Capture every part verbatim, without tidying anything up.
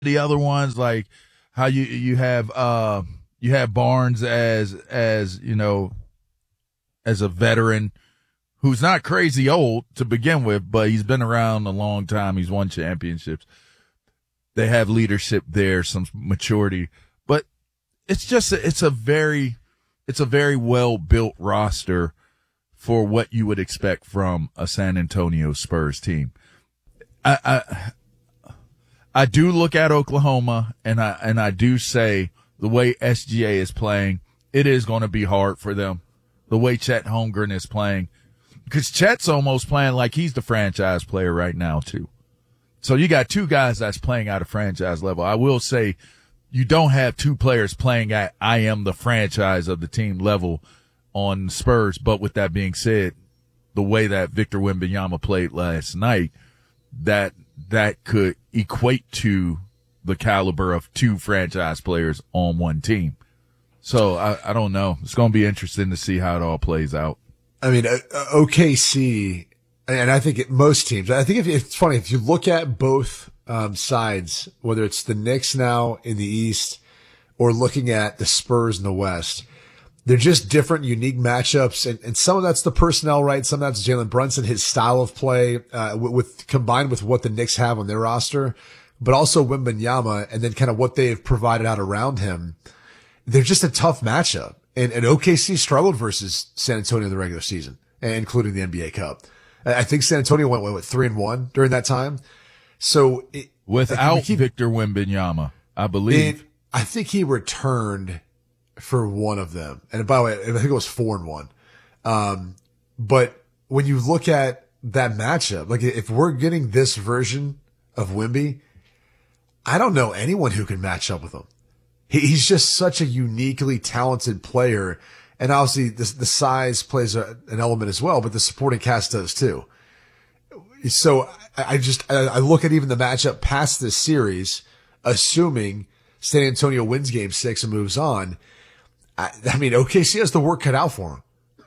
the other ones, like how you you have uh you have Barnes as as you know as a veteran who's not crazy old to begin with, but he's been around a long time. He's won championships. They have leadership there, some maturity, but it's just a, it's a very it's a very well built roster for what you would expect from a San Antonio Spurs team. I, I I do look at Oklahoma, and I and I do say the way S G A is playing, it is going to be hard for them. The way Chet Holmgren is playing, because Chet's almost playing like he's the franchise player right now too. So you got two guys that's playing at a franchise level. I will say you don't have two players playing at I am the franchise of the team level on Spurs. But with that being said, the way that Victor Wembanyama played last night, that that could equate to the caliber of two franchise players on one team. So I, I don't know. It's going to be interesting to see how it all plays out. I mean, uh, O K C, and I think it, most teams, I think if, it's funny, if you look at both um, sides, whether it's the Knicks now in the East or looking at the Spurs in the West, they're just different, unique matchups. And, and some of that's the personnel, right? Some of that's Jalen Brunson, his style of play, uh, with, with combined with what the Knicks have on their roster, but also Wembanyama and then kind of what they've provided out around him. They're just a tough matchup. And, and O K C struggled versus San Antonio in the regular season, including the N B A Cup. I think San Antonio went, went with three and one during that time. So it, without keep, Victor Wembanyama, I believe, it, I think he returned for one of them. And by the way, I think it was four and one. Um, but when you look at that matchup, like if we're getting this version of Wemby, I don't know anyone who can match up with him. He, he's just such a uniquely talented player. And obviously the, the size plays a, an element as well, but the supporting cast does too. So I, I just, I, I look at even the matchup past this series, assuming San Antonio wins game six and moves on. I, I mean, O K C has the work cut out for him.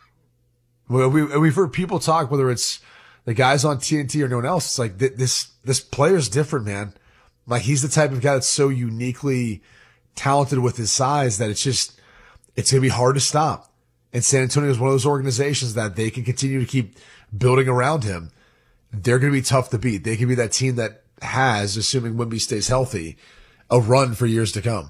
We, we, we've heard people talk, whether it's the guys on T N T or no one else. It's like th- this, this player's different, man. Like he's the type of guy that's so uniquely talented with his size that it's just, it's going to be hard to stop. And San Antonio is one of those organizations that they can continue to keep building around him. They're going to be tough to beat. They can be that team that has, assuming Wemby stays healthy, a run for years to come.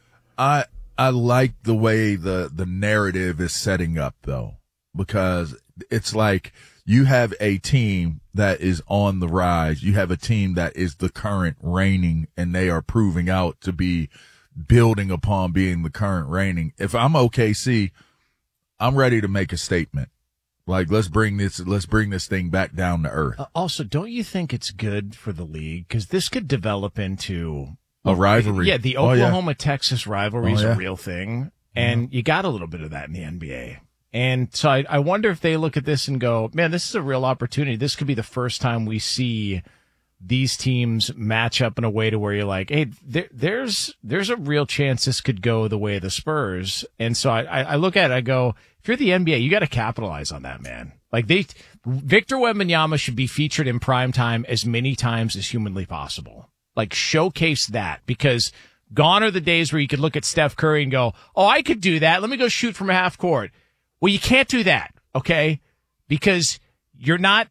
I, I like the way the, the narrative is setting up though, because it's like you have a team that is on the rise. You have a team that is the current reigning, and they are proving out to be building upon being the current reigning. If I'm O K C, I'm ready to make a statement. Like, let's bring this, let's bring this thing back down to earth. Uh, also, don't you think it's good for the league? Because this could develop into a rivalry. Yeah, the oh, Oklahoma-Texas rivalry is oh, yeah. a real thing. And mm-hmm. you got a little bit of that in the N B A. And so I, I wonder if they look at this and go, man, this is a real opportunity. This could be the first time we see these teams match up in a way to where you're like, hey, there, there's there's a real chance this could go the way of the Spurs. And so I, I look at it, I go, if you're the N B A, you got to capitalize on that, man. Like they, Victor Wembanyama should be featured in prime time as many times as humanly possible. Like showcase that, because gone are the days where you could look at Steph Curry and go, oh, I could do that. Let me go shoot from half court. Well, you can't do that, okay? Because you're not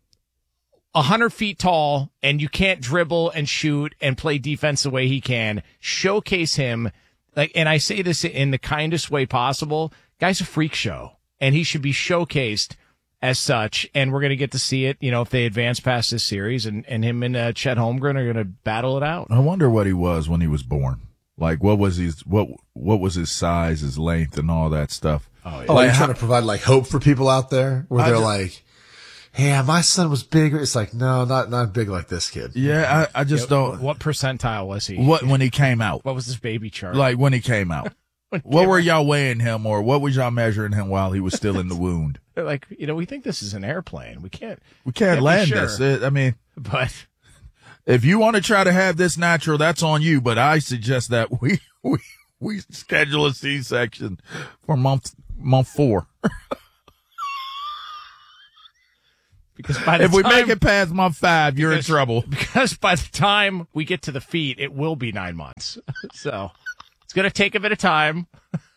a hundred feet tall and you can't dribble and shoot and play defense the way he can. Showcase him. Like, and I say this in the kindest way possible. Guy's a freak show and he should be showcased as such. And we're going to get to see it, you know, if they advance past this series, and, and him and uh, Chet Holmgren are going to battle it out. I wonder what he was when he was born. Like, what was his, what, what was his size, his length, and all that stuff? Oh, yeah. oh like, you're trying to provide like hope for people out there where I they're just, like, yeah, my son was bigger. It's like, no, not, not big like this kid. Yeah. I, I just yeah, don't. What percentile was he? What, when he came out? What was his baby chart? Like when he came out. he what came were out. y'all weighing him, or what was y'all measuring him while he was still in the wound? They're like, you know, we think this is an airplane. We can't, we can't, can't land sure. this. It, I mean, but if you want to try to have this natural, that's on you. But I suggest that we, we, we schedule a C-section for month, month four. Because by the if we time, make it past month five, you're because, in trouble. Because by the time we get to the feet, it will be nine months. So it's going to take a bit of time.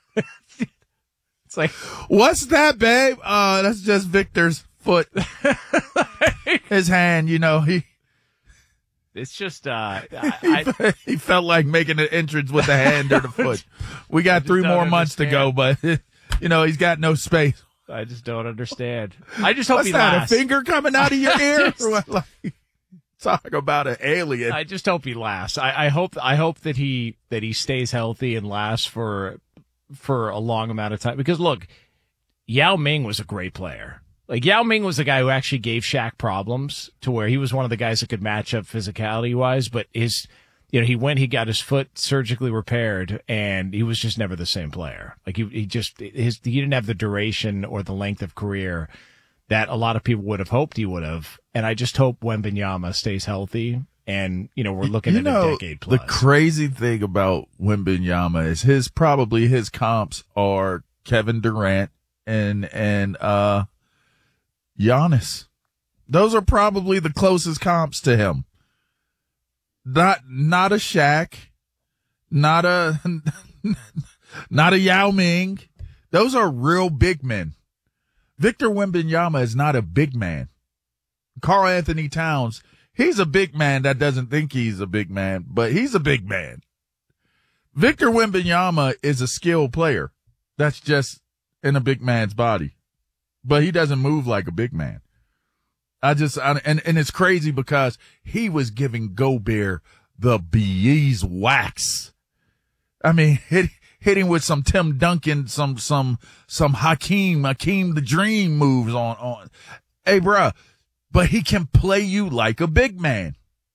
It's like, what's that, babe? Uh, that's just Victor's foot. His hand, you know, he, it's just, uh, I, he, he felt like making an entrance with the hand or the foot. We got three more months understand. to go, but, you know, he's got no space. I just don't understand. I just hope What's he that, lasts. a finger coming out of your ear? Or what, like, talk about an alien. I just hope he lasts. I, I hope, I hope that he, that he stays healthy and lasts for, for a long amount of time. Because look, Yao Ming was a great player. Like, Yao Ming was the guy who actually gave Shaq problems to where he was one of the guys that could match up physicality wise, but his, you know, he went, he got his foot surgically repaired and he was just never the same player. Like he, he just, his, he didn't have the duration or the length of career that a lot of people would have hoped he would have. And I just hope Wembanyama stays healthy. And, you know, we're looking you at know, a decade plus. The crazy thing about Wembanyama is his, probably his comps are Kevin Durant and, and, uh, Giannis. Those are probably the closest comps to him. Not, not a Shaq, not a, not a Yao Ming. Those are real big men. Victor Wembanyama is not a big man. Karl Anthony Towns, he's a big man that doesn't think he's a big man, but he's a big man. Victor Wembanyama is a skilled player. That's just in a big man's body, but he doesn't move like a big man. I just, I, and, and it's crazy because he was giving Gobert the beeswax. I mean, hit, hitting with some Tim Duncan, some, some, some Hakeem, Hakeem the Dream moves on, on. Hey, bruh, but he can play you like a big man.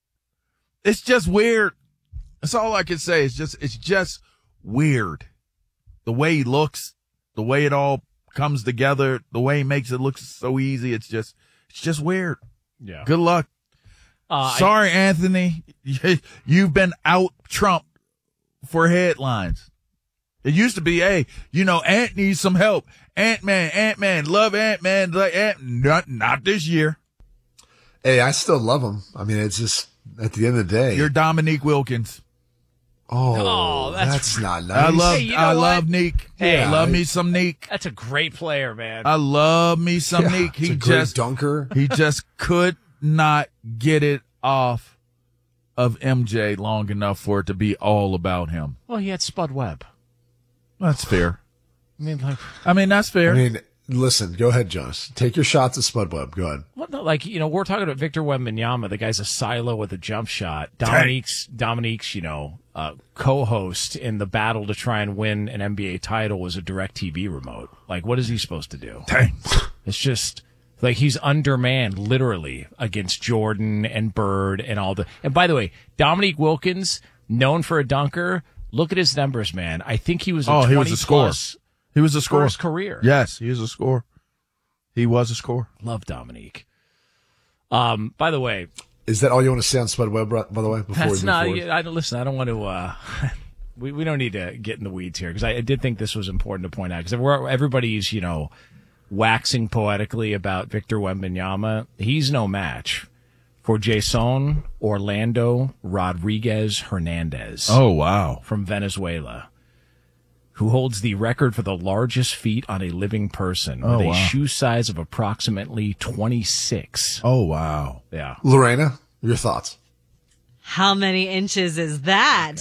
It's just weird. That's all I can say. It's just, it's just weird. The way he looks, the way it all comes together, the way he makes it look so easy. It's just, it's just weird. Yeah. Good luck. Uh, Sorry, I, Anthony. You've been out trumped for headlines. It used to be, hey, you know, Ant needs some help. Ant-Man, Ant-Man, love Ant-Man. Like Ant, not, not this year. Hey, I still love him. I mean, it's just, at the end of the day. You're Dominique Wilkins. Oh, Oh, that's- that's, not nice. I love, Hey, you know I what? love Neek. Hey. I love me some Neek. That's a great player, man. I love me some Yeah, Neek. it's He a great just, dunker. he just could not get it off of M J long enough for it to be all about him. Well, he had Spud Webb. That's fair. I mean, like, I mean, that's fair. I mean, listen, go ahead, Jonas. Take your shots at Spud Webb. Go ahead. what the, like, you know, we're talking about Victor Wembanyama. The guy's a silo with a jump shot. Dominique's, Dominique's, you know, uh, co-host in the battle to try and win an N B A title was a DirecTV remote. Like, what is he supposed to do? Dang. It's just like he's undermanned literally against Jordan and Bird and all the. And by the way, Dominique Wilkins, known for a dunker. Look at his numbers, man. I think he was a Oh, he was twenty a scorer. plus He was a for scorer. his career. Yes, he was a scorer. He was a scorer. Love Dominique. Um, by the way, Is that all you want to say on Spud Webb, by the way, before we that's move not. forward? I, listen, I don't want to. Uh, we we don't need to get in the weeds here because I, I did think this was important to point out because everybody's you know waxing poetically about Victor Wembanyama. He's no match for Jason Orlando Rodriguez Hernandez. Oh, wow. From Venezuela, who holds the record for the largest feet on a living person Oh, with a wow. shoe size of approximately twenty-six. Oh, wow. Yeah. Lorena, your thoughts? How many inches is that?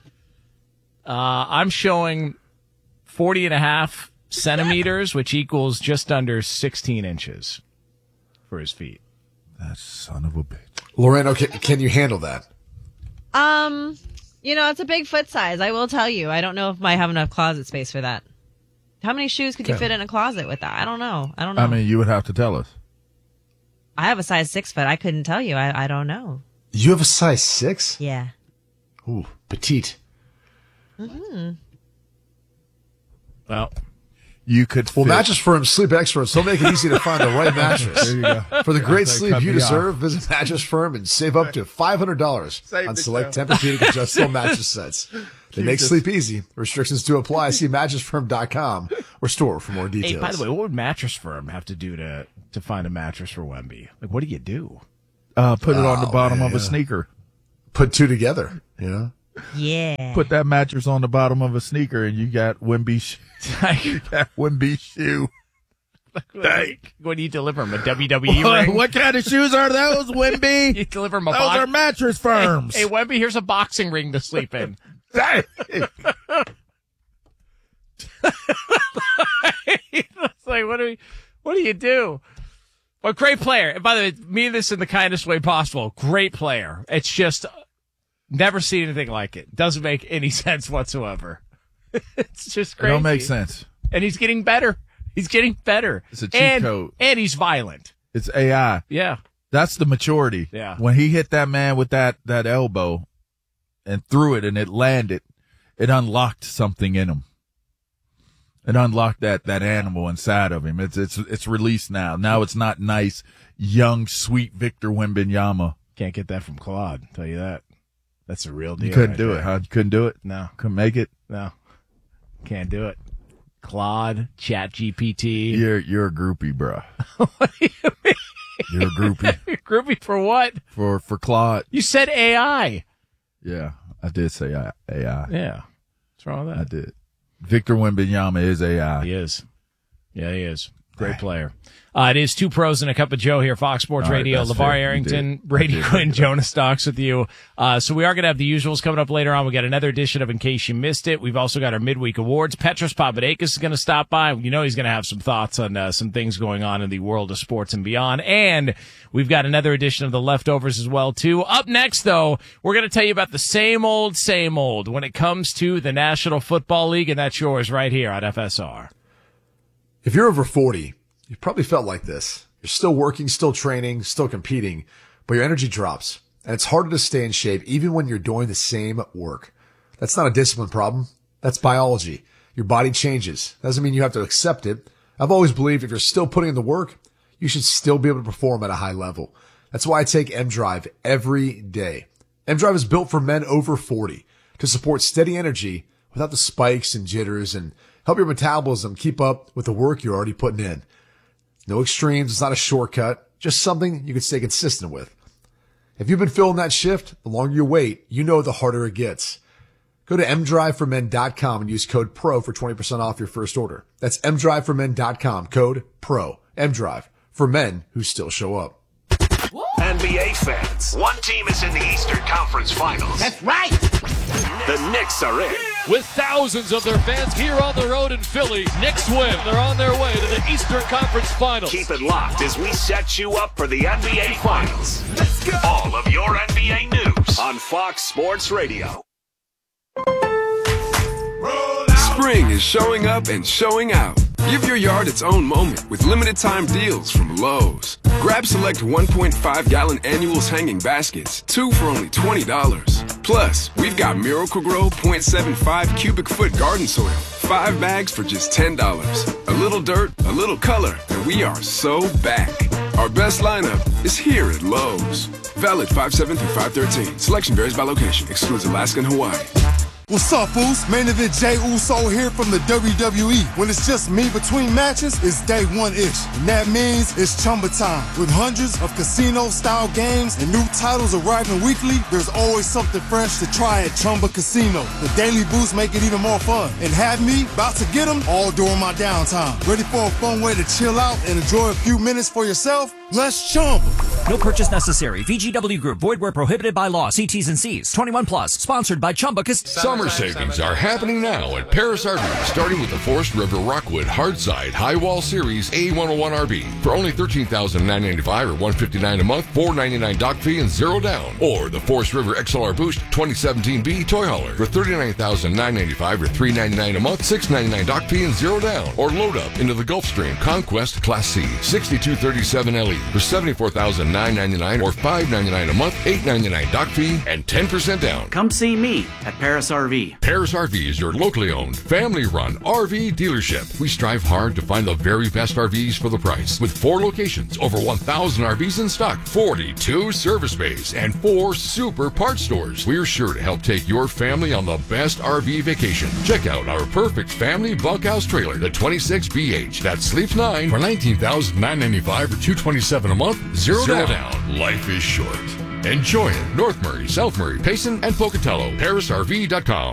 Uh, I'm showing forty and a half centimeters, which equals just under sixteen inches for his feet. That son of a bitch. Lorena, can, can you handle that? Um, you know, it's a big foot size. I will tell you. I don't know if I have enough closet space for that. How many shoes could you Okay. fit in a closet with that? I don't know. I don't know. I mean, you would have to tell us. I have a size six foot. I couldn't tell you. I, I don't know. You have a size six? Yeah. Ooh, petite. Well, You could Well, fit. Mattress Firm Sleep Experts, they'll make it easy to find the right mattress. There you go. For the great They sleep cut you me deserve, visit Mattress Firm and save up to five hundred dollars Save on the select show. Tempur-Pedic adjustable mattress sets. They make just- sleep easy. Restrictions do apply. See mattress firm dot com or store for more hey, details. by the way, what would Mattress Firm have to do to to find a mattress for Wemby? Like, what do you do? Uh, put it on the Oh, bottom man, of a yeah. sneaker. Put two together, you know? Yeah. Put that mattress on the bottom of a sneaker, and you got Wemby. Sh- you got Wemby shoe. Like, what do you deliver him? A W W E What, ring? what kind of shoes are those, Wemby? You deliver him a Those box. are mattress firms. Hey, Wemby, here's a boxing ring to sleep in. Hey. It's like, what do we, what do you do? Well, great player. And by the way, mean this in the kindest way possible. Great player. It's just never seen anything like it. Doesn't make any sense whatsoever. It's just It crazy. don't make sense. And he's getting better. He's getting better. It's a cheat and, code. And he's violent. It's A I. Yeah. That's the maturity. Yeah. When he hit that man with that, that elbow and threw it and it landed, it unlocked something in him. It unlocked that, that animal inside of him. It's, it's, it's released now. Now it's not nice, young, sweet Victor Wembanyama. Can't get that from Claude. Tell you that. That's a real deal. You couldn't right do there. it, huh? You couldn't do it? No. Couldn't make it? No. Can't do it. Claude, Chat G P T. You're, you're a groupie, bro. What do you mean? You're a groupie Groupie for what? for, for Claude. You said A I. Yeah, I did say A I. Yeah. What's wrong with I that? did. Victor Wembanyama is A I. He is. Yeah, he is. Great player. Uh, it is Two Pros and a Cup of Joe here, Fox Sports All right, Radio. that's LeVar fair. You Arrington, did. Brady I did. Quinn, Jonas Stocks with you. Uh, so we are going to have the usuals coming up later on. We got another edition of In Case You Missed It. We've also got our midweek awards. Petros Papadakis is going to stop by. You know he's going to have some thoughts on uh, some things going on in the world of sports and beyond. And we've got another edition of The Leftovers as well, too. Up next, though, we're going to tell you about the same old, same old when it comes to the National Football League, and that's yours right here on F S R. If you're over forty, you've probably felt like this. You're still working, still training, still competing, but your energy drops and it's harder to stay in shape even when you're doing the same work. That's not a discipline problem. That's biology. Your body changes. Doesn't mean you have to accept it. I've always believed if you're still putting in the work, you should still be able to perform at a high level. That's why I take M-Drive every day. M-Drive is built for men over forty to support steady energy without the spikes and jitters and help your metabolism keep up with the work you're already putting in. No extremes. It's not a shortcut. Just something you can stay consistent with. If you've been feeling that shift, the longer you wait, you know the harder it gets. Go to m drive for men dot com and use code PRO for twenty percent off your first order. That's m drive for men dot com, code PRO. M-Drive, for men who still show up. N B A fans, one team is in the Eastern Conference Finals. That's right. The Knicks are in. With thousands of their fans here on the road in Philly, Knicks win. They're on their way to the Eastern Conference Finals. Keep it locked as we set you up for the N B A Finals. Let's go. All of your N B A news on Fox Sports Radio. Spring is showing up and showing out. Give your yard its own moment with limited time deals from Lowe's. Grab select one point five gallon annuals hanging baskets, two for only twenty dollars. Plus, we've got Miracle-Gro zero point seven five cubic foot garden soil, five bags for just ten dollars. A little dirt, a little color, and we are so back. Our best lineup is here at Lowe's. Valid five seven through five thirteen. Selection varies by location. Excludes Alaska and Hawaii. What's up, Foos? Main event Jay Uso here from the W W E. When it's just me between matches, it's day one-ish. And that means it's Chumba time. With hundreds of casino-style games and new titles arriving weekly, there's always something fresh to try at Chumba Casino. The daily boosts make it even more fun. And have me about to get them all during my downtime. Ready for a fun way to chill out and enjoy a few minutes for yourself? Let's Chumba. No purchase necessary. V G W Group. Void where prohibited by law. See T's and C's. twenty-one plus. Sponsored by Chumba Casino. Summer savings are happening now at Paris R V, starting with the Forest River Rockwood Hardside High Wall Series A one oh one R V for only thirteen thousand nine hundred ninety-five dollars or one hundred fifty-nine dollars a month, four hundred ninety-nine dollars dock fee and zero down. Or the Forest River X L R Boost twenty seventeen B Toy Hauler for thirty-nine thousand nine hundred ninety-five dollars or three hundred ninety-nine dollars a month, six hundred ninety-nine dollars dock fee and zero down. Or load up into the Gulfstream Conquest Class C sixty-two thirty-seven L E for seventy-four thousand thousand nine hundred ninety-nine dollars or five hundred ninety-nine dollars a month, eight hundred ninety-nine dollars dock fee, and ten percent down. Come see me at Paris R V. Paris R V is your locally owned, family-run R V dealership. We strive hard to find the very best R Vs for the price. With four locations, over one thousand R Vs in stock, forty-two service bays, and four super parts stores, we're sure to help take your family on the best R V vacation. Check out our perfect family bunkhouse trailer, the twenty-six B H, that sleeps nine for nineteen thousand nine hundred ninety-five dollars or two hundred twenty-seven dollars a month, zero, zero down. down. Life is short. Enjoy it. North Murray, South Murray, Payson, and Pocatello. Paris R V dot com.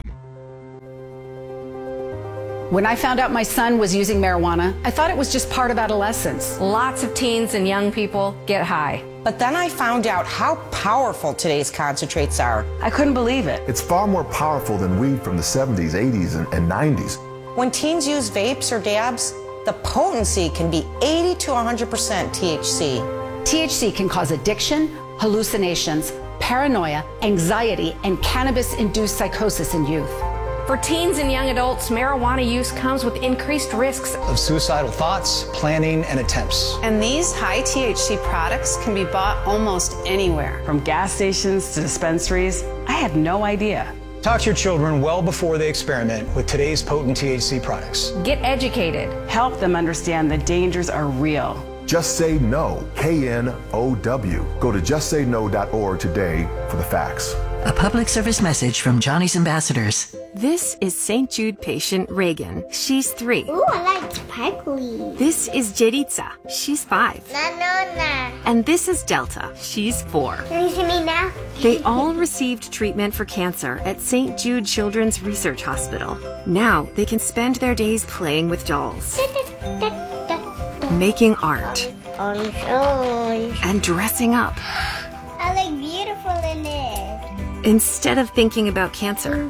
When I found out my son was using marijuana, I thought it was just part of adolescence. Lots of teens and young people get high. But then I found out how powerful today's concentrates are. I couldn't believe it. It's far more powerful than weed from the seventies, eighties, and, and nineties. When teens use vapes or dabs, the potency can be eighty to one hundred percent T H C. T H C can cause addiction, hallucinations, paranoia, anxiety, and cannabis-induced psychosis in youth. For teens and young adults, marijuana use comes with increased risks of suicidal thoughts, planning, and attempts. And these high T H C products can be bought almost anywhere. From gas stations to dispensaries, I had no idea. Talk to your children well before they experiment with today's potent T H C products. Get educated. Help them understand the dangers are real. Just Say No, K N O W. Go to just say no dot org today for the facts. A public service message from Johnny's Ambassadors. This is Saint Jude patient Reagan. She's three. Ooh, I like sparkly. This is Jeritza. She's five. No, no, no. And this is Delta. She's four. Can you see me now? They all received treatment for cancer at Saint Jude Children's Research Hospital. Now they can spend their days playing with dolls, making art, and dressing up. I look beautiful in it. Instead of thinking about cancer.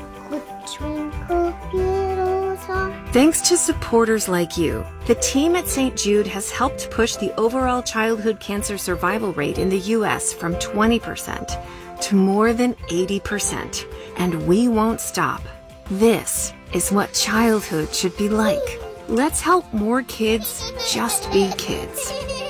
Thanks to supporters like you, the team at Saint Jude has helped push the overall childhood cancer survival rate in the U S from twenty percent to more than eighty percent. And we won't stop. This is what childhood should be like. Let's help more kids just be kids.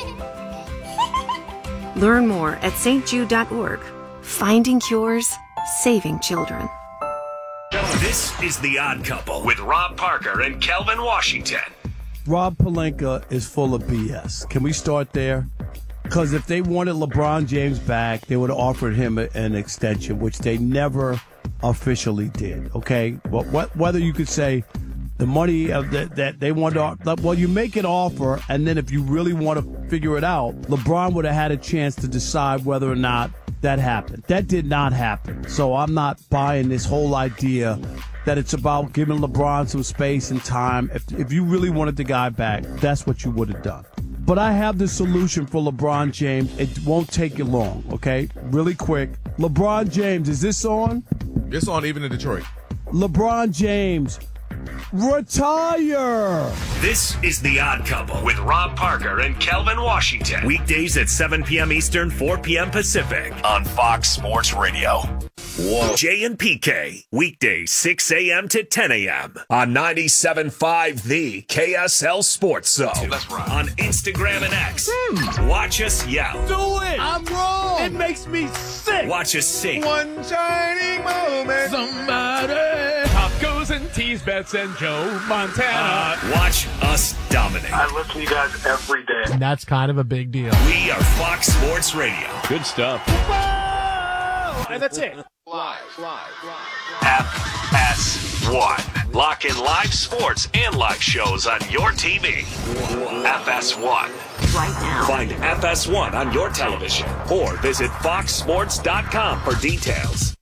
Learn more at S T Jude dot org. Finding cures, saving children. This is The Odd Couple with Rob Parker and Kelvin Washington. Rob Pelinka is full of B S. Can we start there? Because if they wanted LeBron James back, they would have offered him a, an extension, which they never officially did. Okay, well, what, whether you could say the money of the, that they wanted to, well, you make an offer, and then if you really want to figure it out, LeBron would have had a chance to decide whether or not that happened. That did not happen. So I'm not buying this whole idea that it's about giving LeBron some space and time. If, if you really wanted the guy back, that's what you would have done. But I have the solution for LeBron James. It won't take you long, okay? Really quick. LeBron James, is this on? It's on even in Detroit. LeBron James, retire! This is The Odd Couple with Rob Parker and Kelvin Washington. Weekdays at seven p.m. Eastern, four p.m. Pacific on Fox Sports Radio. Whoa. Jay and P K, weekdays six a.m. to ten a.m. on ninety-seven point five The K S L Sports Zone. Let's run. On Instagram and X. Hmm. Watch us yell. Do it! I'm wrong! It makes me sick! Watch us sing. One shining moment. Somebody! Tacos and tease bets and Joe Montana. Uh, watch us dominate. I listen to you guys every day. And that's kind of a big deal. We are Fox Sports Radio. Good stuff. Whoa! And that's it. Live, live, live. F S one. Lock in live sports and live shows on your T V. F S one. Right now. Find F S one on your television or visit fox sports dot com for details.